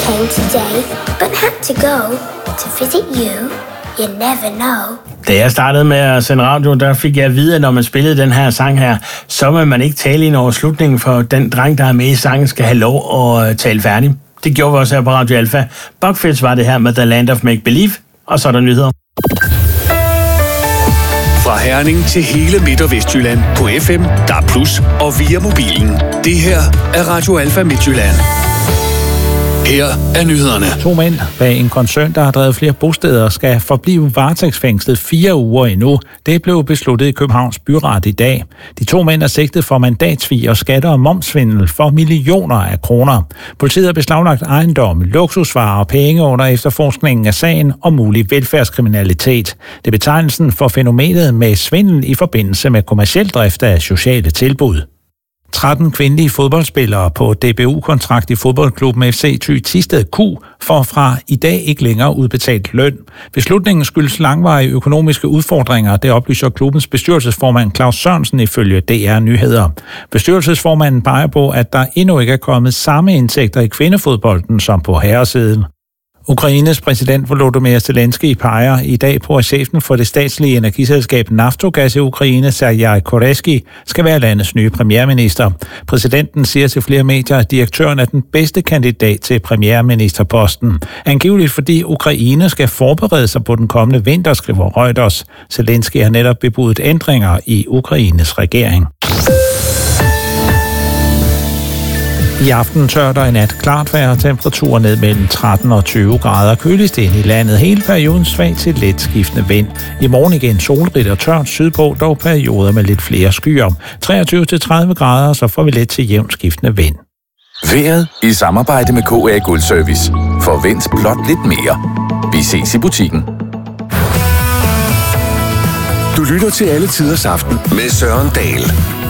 came today, but had to go to visit you. You never know. Da jeg startede med at sende radio, der fik jeg at vide, at når man spillede den her sang her, så vil man ikke tale ind over slutningen, for den dreng, der er med i sangen, skal have lov at tale færdig. Det gjorde vi også her på Radio Alfa. Buckfist var det her med The Land of Make Believe, og så er der nyheder. Fra Herning til hele Midt- og Vestjylland på FM, DAB+, og via mobilen. Det her er Radio Alfa Midtjylland. Her er nyhederne. 2 mænd bag en koncern, der har drevet flere bosteder, skal forblive varetægtsfængslet 4 uger endnu. Det blev besluttet i Københavns Byret i dag. De 2 mænd er sigtet for mandatsvig og skatter- og momsvindel for millioner af kroner. Politiet har beslaglagt ejendom, luksusvarer og penge under efterforskningen af sagen om mulig velfærdskriminalitet. Det er betegnelsen for fænomenet med svindel i forbindelse med kommerciel drift af sociale tilbud. 13 kvindelige fodboldspillere på DBU-kontrakt i fodboldklubben FC Thy Thisted Q får fra i dag ikke længere udbetalt løn. Beslutningen skyldes langvarige økonomiske udfordringer, det oplyser klubbens bestyrelsesformand Claus Sørensen ifølge DR Nyheder. Bestyrelsesformanden peger på, at der endnu ikke er kommet samme indtægter i kvindefodbolden som på herresiden. Ukraines præsident Volodymyr Zelensky peger i dag på, at chefen for det statslige energiselskab Naftogaz i Ukraine, Sergej Koreski, skal være landets nye premierminister. Præsidenten siger til flere medier, at direktøren er den bedste kandidat til premierministerposten. Angiveligt fordi Ukraine skal forberede sig på den kommende vinter, skriver Reuters. Zelensky har netop bebudet ændringer i Ukraines regering. I aften tørt og i nat klart vejr, temperaturer ned mellem 13 og 20 grader. Køligst ind i landet hele perioden svag til let skiftende vind. I morgen igen solrigt og tørt sydpå, dog perioder med lidt flere skyer. 23-30 grader, så får vi let til jævnt skiftende vind. Vejret i samarbejde med KA Guld Service. Forvent blot lidt mere. Vi ses i butikken. Du lytter til Alle Tiders Aften med Søren Dahl.